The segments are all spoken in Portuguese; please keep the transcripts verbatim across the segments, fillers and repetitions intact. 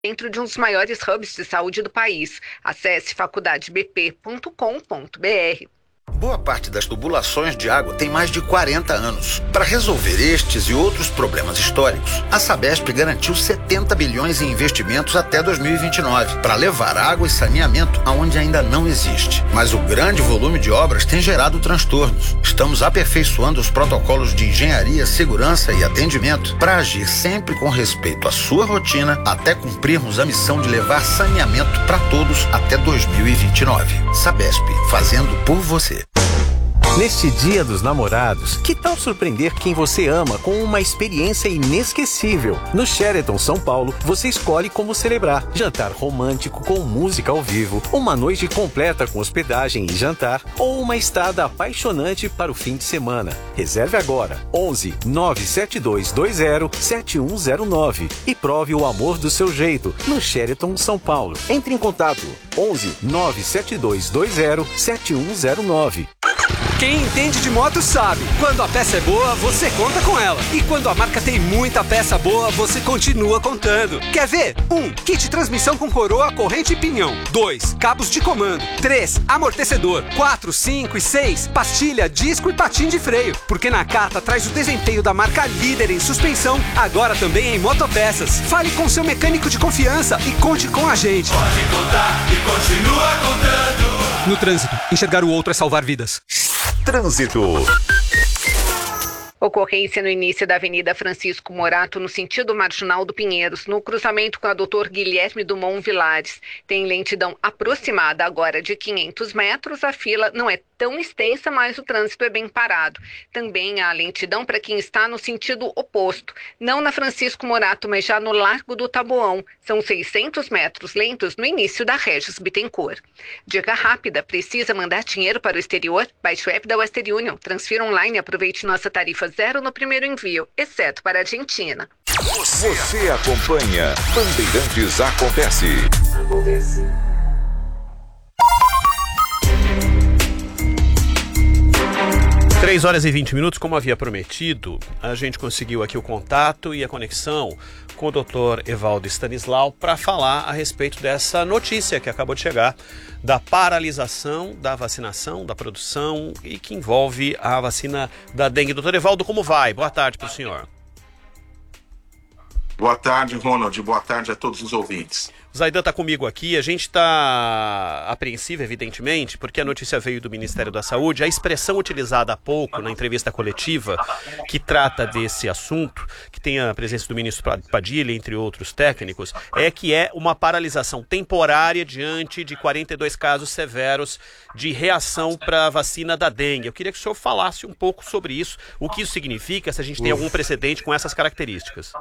dentro de um dos maiores hubs de saúde do país. Acesse faculdade b p ponto com ponto b r. Boa parte das tubulações de água tem mais de quarenta anos. Para resolver estes e outros problemas históricos, a Sabesp garantiu setenta bilhões em investimentos até dois mil e vinte e nove, para levar água e saneamento aonde ainda não existe. Mas o grande volume de obras tem gerado transtornos. Estamos aperfeiçoando os protocolos de engenharia, segurança e atendimento para agir sempre com respeito à sua rotina, até cumprirmos a missão de levar saneamento para todos até dois mil e vinte e nove. Sabesp, fazendo por você. Neste Dia dos Namorados, que tal surpreender quem você ama com uma experiência inesquecível? No Sheraton São Paulo, você escolhe como celebrar. Jantar romântico com música ao vivo, uma noite completa com hospedagem e jantar, ou uma estada apaixonante para o fim de semana. Reserve agora, onze nove sete dois dois zero sete um zero nove e prove o amor do seu jeito no Sheraton São Paulo. Entre em contato, onze nove sete dois dois zero sete um zero nove. Quem entende de moto sabe, quando a peça é boa, você conta com ela. E quando a marca tem muita peça boa, você continua contando. Quer ver? um. Kit transmissão com coroa, corrente e pinhão. dois. Cabos de comando. três. Amortecedor. quatro, cinco e seis. Pastilha, disco e patim de freio. Porque Nakata traz o desempenho da marca líder em suspensão, agora também em motopeças. Fale com seu mecânico de confiança e conte com a gente. Pode contar e continua contando. No trânsito, enxergar o outro é salvar vidas. Trânsito. Ocorrência no início da Avenida Francisco Morato, no sentido marginal do Pinheiros, no cruzamento com a doutor Guilherme Dumont Vilares. Tem lentidão aproximada agora de quinhentos metros. A fila não é tão extensa, mas o trânsito é bem parado. Também há lentidão para quem está no sentido oposto, não na Francisco Morato, mas já no Largo do Taboão. São seiscentos metros lentos no início da Regis Bittencourt. Dica rápida: precisa mandar dinheiro para o exterior? Baixe o app da Western Union, transfira online e aproveite nossa tarifa zero no primeiro envio, exceto para a Argentina. Você, Você acompanha Bandeirantes Acontece. Acontece. três horas e vinte minutos, como havia prometido, a gente conseguiu aqui o contato e a conexão com o doutor Evaldo Stanislau para falar a respeito dessa notícia que acabou de chegar da paralisação da vacinação, da produção e que envolve a vacina da dengue. Doutor Evaldo, como vai? Boa tarde para o senhor. Boa tarde, Ronald. Boa tarde a todos os ouvintes. O Zaidan está comigo aqui. A gente está apreensivo, evidentemente, porque a notícia veio do Ministério da Saúde. A expressão utilizada há pouco na entrevista coletiva que trata desse assunto, que tem a presença do ministro Padilha, entre outros técnicos, é que é uma paralisação temporária diante de quarenta e dois casos severos de reação para a vacina da dengue. Eu queria que o senhor falasse um pouco sobre isso, o que isso significa, se a gente tem algum precedente com essas características.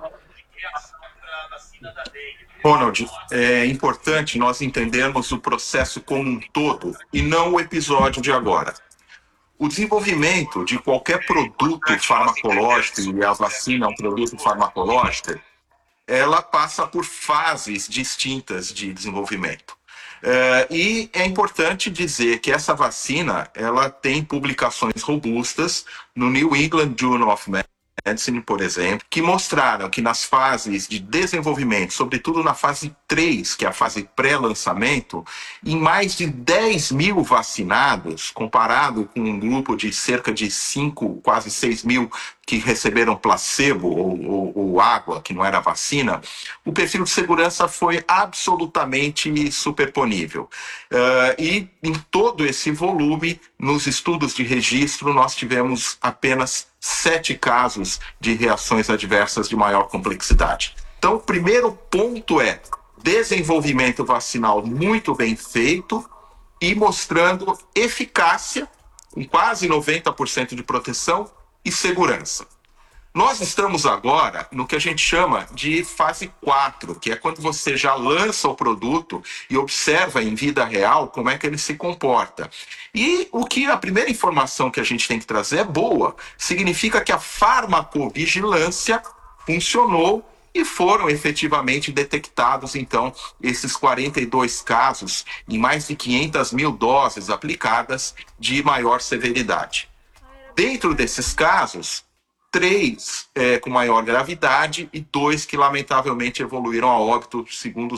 Ronald, é importante nós entendermos o processo como um todo e não o episódio de agora. O desenvolvimento de qualquer produto farmacológico, e a vacina é um produto farmacológico, ela passa por fases distintas de desenvolvimento. É, e é importante dizer que essa vacina ela tem publicações robustas no New England Journal of Medicine, por exemplo, que mostraram que nas fases de desenvolvimento, sobretudo na fase três, que é a fase pré-lançamento, em mais de dez mil vacinados, comparado com um grupo de cerca de cinco, quase seis mil que receberam placebo ou, ou, ou água, que não era vacina, o perfil de segurança foi absolutamente superponível. Uh, e em todo esse volume, nos estudos de registro, nós tivemos apenas sete casos de reações adversas de maior complexidade. Então, o primeiro ponto é desenvolvimento vacinal muito bem feito e mostrando eficácia, com quase noventa por cento de proteção e segurança. Nós estamos agora no que a gente chama de fase quatro, que é quando você já lança o produto e observa em vida real como é que ele se comporta. E o que a primeira informação que a gente tem que trazer é boa. Significa que a farmacovigilância funcionou e foram efetivamente detectados, então, esses quarenta e dois casos em mais de quinhentas mil doses aplicadas de maior severidade. Dentro desses casos, três é, com maior gravidade e dois que lamentavelmente evoluíram a óbito, segundo